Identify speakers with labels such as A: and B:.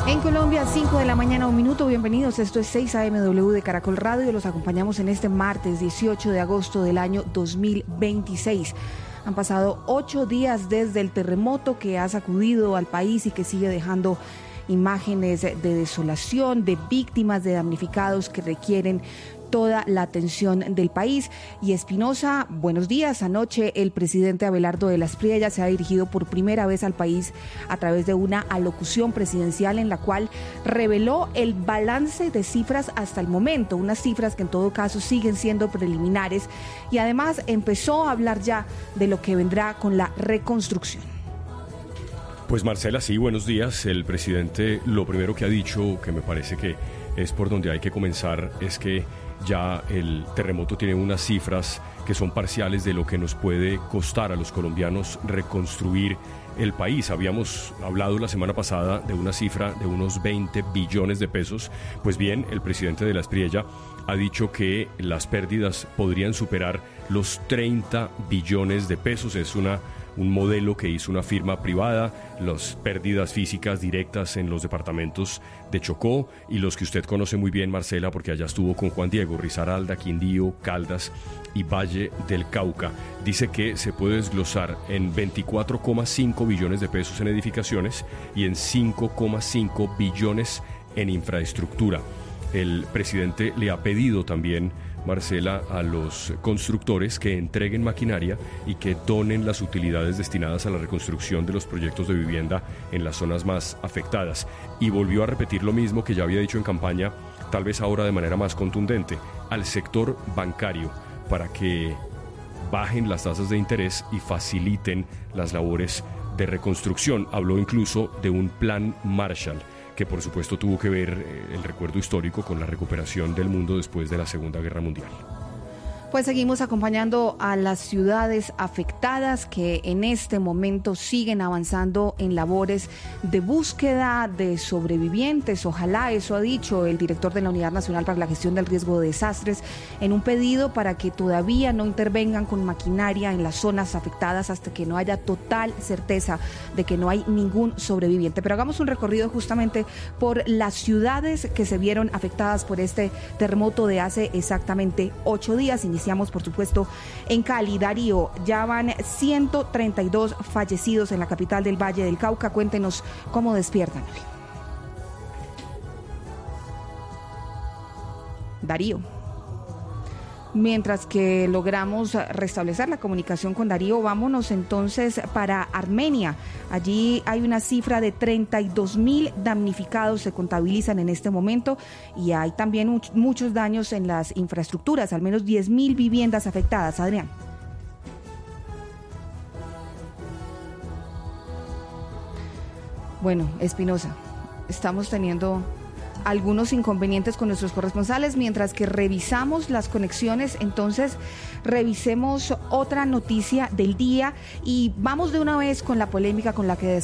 A: En Colombia, 5 de la mañana, 1 minuto. Bienvenidos. Esto es 6 AMW de Caracol Radio. Los acompañamos en este martes 18 de agosto del año 2026. Han pasado 8 días desde el terremoto que ha sacudido al país y que sigue dejando imágenes de desolación, de víctimas, de damnificados que requieren toda la atención del país. Y Espinosa, buenos días. Anoche el presidente Abelardo de la Espriella se ha dirigido por primera vez al país a través de una alocución presidencial en la cual reveló el balance de cifras hasta el momento, unas cifras que en todo caso siguen siendo preliminares, y además empezó a hablar ya de lo que vendrá con la reconstrucción.
B: Pues Marcela, sí, buenos días. El presidente lo primero que ha dicho, que me parece que es por donde hay que comenzar, es que ya el terremoto tiene unas cifras que son parciales de lo que nos puede costar a los colombianos reconstruir el país. Habíamos hablado la semana pasada de una cifra de unos 20 billones de pesos. Pues bien, el presidente de la Espriella ha dicho que las pérdidas podrían superar los 30 billones de pesos. Es un modelo que hizo una firma privada, las pérdidas físicas directas en los departamentos de Chocó y los que usted conoce muy bien, Marcela, porque allá estuvo con Juan Diego, Risaralda, Quindío, Caldas y Valle del Cauca. Dice que se puede desglosar en 24,5 billones de pesos en edificaciones y en 5,5 billones en infraestructura. El presidente le ha pedido también, Marcela, a los constructores que entreguen maquinaria y que donen las utilidades destinadas a la reconstrucción de los proyectos de vivienda en las zonas más afectadas. Y volvió a repetir lo mismo que ya había dicho en campaña, tal vez ahora de manera más contundente, al sector bancario, para que bajen las tasas de interés y faciliten las labores de reconstrucción. Habló incluso de un plan Marshall, que por supuesto tuvo que ver el recuerdo histórico con la recuperación del mundo después de la Segunda Guerra Mundial.
A: Pues seguimos acompañando a las ciudades afectadas que en este momento siguen avanzando en labores de búsqueda de sobrevivientes. Ojalá, eso ha dicho el director de la Unidad Nacional para la Gestión del Riesgo de Desastres, en un pedido para que todavía no intervengan con maquinaria en las zonas afectadas hasta que no haya total certeza de que no hay ningún sobreviviente. Pero hagamos un recorrido justamente por las ciudades que se vieron afectadas por este terremoto de hace exactamente 8 días. Iniciamos, por supuesto, en Cali. Darío, ya van 132 fallecidos en la capital del Valle del Cauca. Cuéntenos cómo despiertan. Darío. Mientras que logramos restablecer la comunicación con Darío, vámonos entonces para Armenia. Allí hay una cifra de 32.000 damnificados, se contabilizan en este momento, y hay también muchos daños en las infraestructuras, al menos 10.000 viviendas afectadas. Adrián. Bueno, Espinosa, estamos teniendo algunos inconvenientes con nuestros corresponsales. Mientras que revisamos las conexiones, entonces revisemos otra noticia del día y vamos de una vez con la polémica con la que